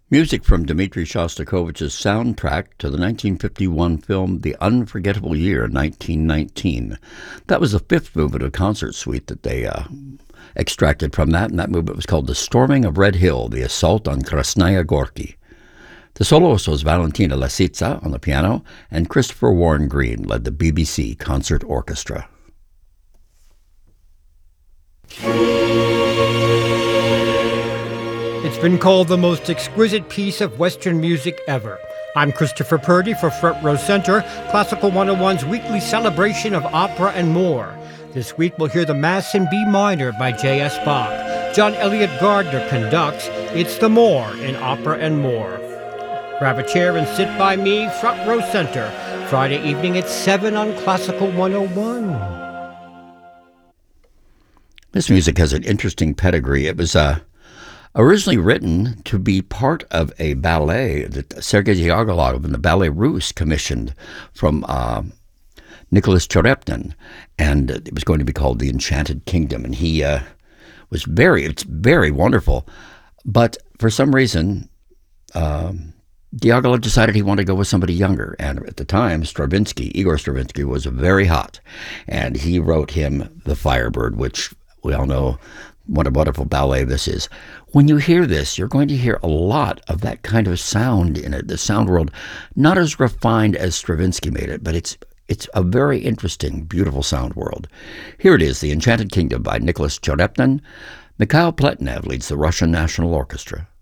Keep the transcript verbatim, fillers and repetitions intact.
Music from Dmitri Shostakovich's soundtrack to the nineteen fifty-one film The Unforgettable Year, nineteen nineteen. That was the fifth movement of Concert Suite that they uh, extracted from that, and that movement was called The Storming of Red Hill, The Assault on Krasnaya Gorky. The soloist was Valentina Lasica on the piano, and Christopher Warren Green led the B B C Concert Orchestra. It's been called the most exquisite piece of Western music ever. I'm Christopher Purdy for Front Row Center, Classical one oh one's weekly celebration of opera and more. This week we'll hear the Mass in B minor by J S Bach. John Elliott Gardner conducts It's the More in Opera and More. Grab a chair and sit by me, Front Row Center, Friday evening at seven on Classical one oh one. This music has an interesting pedigree. It was uh, originally written to be part of a ballet that Sergei Diaghilev and the Ballet Russe commissioned from uh, Nicholas Cherepnin, and it was going to be called The Enchanted Kingdom. And he uh, was very, it's very wonderful. But for some reason, um, Diaghilev decided he wanted to go with somebody younger. And at the time, Stravinsky, Igor Stravinsky, was very hot. And he wrote him The Firebird, which we all know what a wonderful ballet this is. When you hear this, you're going to hear a lot of that kind of sound in it, the sound world, not as refined as Stravinsky made it, but it's it's a very interesting, beautiful sound world. Here it is, The Enchanted Kingdom by Nicholas Cherepnin. Mikhail Pletnev leads the Russian National Orchestra.